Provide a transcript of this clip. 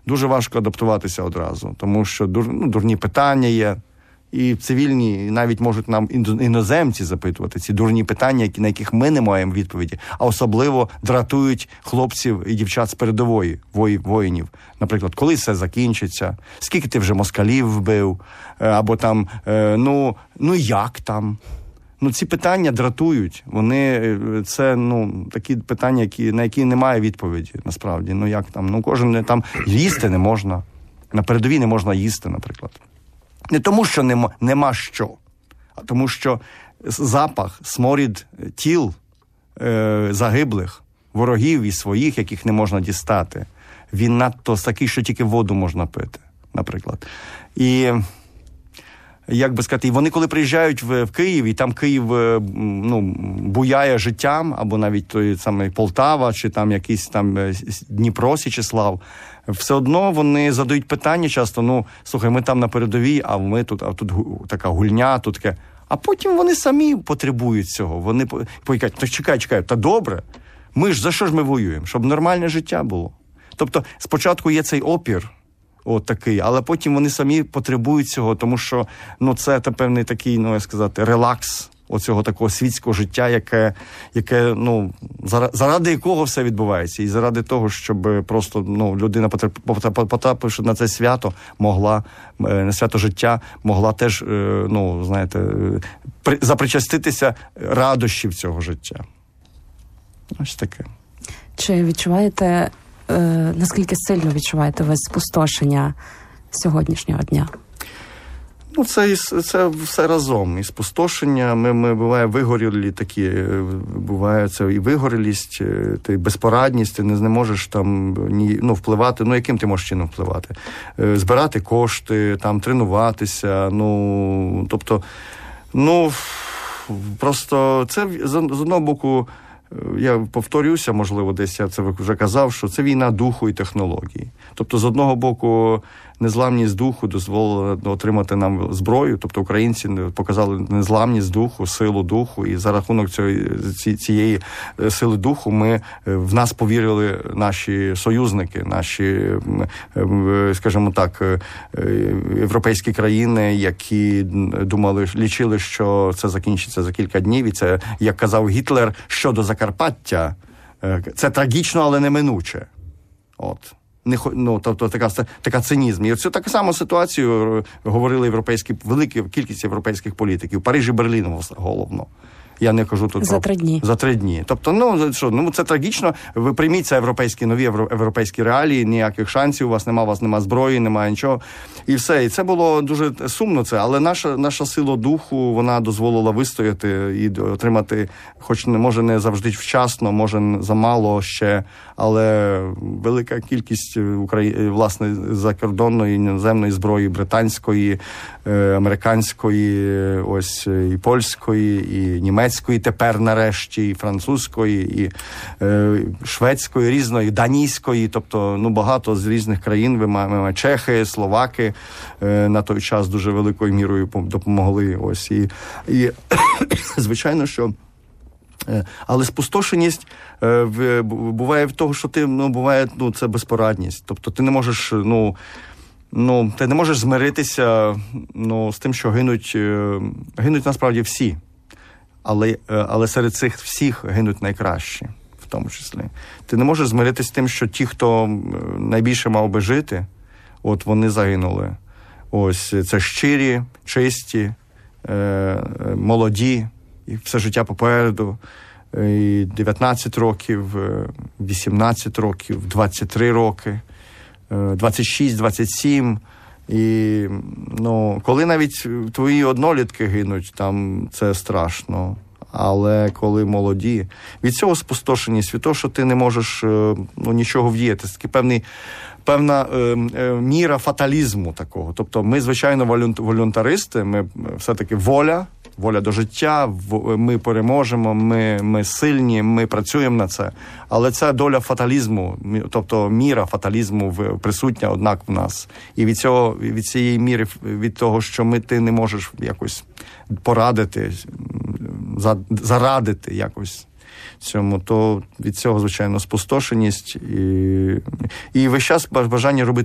дуже важко адаптуватися одразу, тому що дурні питання є. І цивільні, і навіть можуть нам іноземці запитувати ці дурні питання, на яких ми не маємо відповіді, а особливо дратують хлопців і дівчат з передової, воїнів. Наприклад, коли все закінчиться, скільки ти вже москалів вбив, або там, як там? Ці питання дратують. Це такі питання, на які немає відповіді, насправді. Як там? Кожен там їсти не можна. На передовій не можна їсти, наприклад. Не тому, що нема що, а тому, що запах, сморід тіл загиблих, ворогів і своїх, яких не можна дістати, він надто такий, що тільки воду можна пити, наприклад. І, як би сказати, вони коли приїжджають в Київ, і там Київ буяє життям, або навіть той самий Полтава, чи там якийсь там Дніпро, Січеслав, все одно вони задають питання часто, слухай, ми там на передовій, а тут така гульня, тут таке. А потім вони самі потребують цього. Вони кажуть, так чекай, та добре, за що ж ми воюємо? Щоб нормальне життя було. Тобто, спочатку є цей опір, такий, але потім вони самі потребують цього, тому що, це певний такий, релакс оцього такого світського життя, яке заради якого все відбувається. І заради того, щоб просто, людина, потрапивши на це свято, на свято життя, могла теж, запричаститися радощів цього життя. Ось таке. Чи відчуваєте, наскільки сильно відчуваєте ви спустошення сьогоднішнього дня? Це все разом. І спустошення, ми буває вигорілі такі, буває це і вигорілість, ти безпорадність, ти не можеш там впливати, яким ти можеш чином впливати? Збирати кошти, там тренуватися, просто це з одного боку, я повторюся, можливо, десь я це вже казав, що це війна духу і технології. Тобто, з одного боку, незламність духу дозволила отримати нам зброю, тобто українці показали незламність духу, силу духу, і за рахунок цієї сили духу в нас повірили наші союзники, наші, скажімо так, європейські країни, які лічили, що це закінчиться за кілька днів, і це, як казав Гітлер, щодо Закарпаття, це трагічно, але неминуче. Тобто така цинізм. І оцю таку саму ситуацію говорили велика кількість європейських політиків. Париж і Берлін головно. Я не кажу тут за 3 дні. За 3 дні. Тобто, це трагічно. Ви прийміть це нові європейські реалії, ніяких шансів, у вас нема зброї, немає нічого. І все. І це було дуже сумно але наша сила духу, вона дозволила вистояти і отримати, хоч може не завжди вчасно, може замало ще, але велика кількість власне закордонної іноземної зброї, британської, американської, і польської, і німецької тепер нарешті, і французької, і шведської, різної, данійської, тобто багато з різних країн, ви маємо чехи, словаки на той час дуже великою мірою допомогли. І звичайно, що але спустошеність буває в того, що буває це безпорадність. Тобто ти не можеш ти не можеш змиритися з тим, що гинуть насправді всі. Але серед цих всіх гинуть найкращі, в тому числі. Ти не можеш змиритися з тим, що ті, хто найбільше мав би жити, вони загинули. Це щирі, чисті, молоді, і все життя попереду. І 19 років, 18 років, 23 роки, 26, 27. І, коли навіть твої однолітки гинуть, там це страшно. Але коли молоді, від цього спустошеність, від того, що ти не можеш нічого вдіяти, це певна міра фаталізму такого. Тобто ми, звичайно, волюнтаристи, ми все-таки воля до життя, ми переможемо, ми сильні, ми працюємо на це. Але це доля фаталізму, тобто міра фаталізму присутня, однак, в нас. І від цієї міри, від того, що ти не можеш якось порадити, зарадити якось цьому, то від цього, звичайно, спустошеність і весь час бажання робити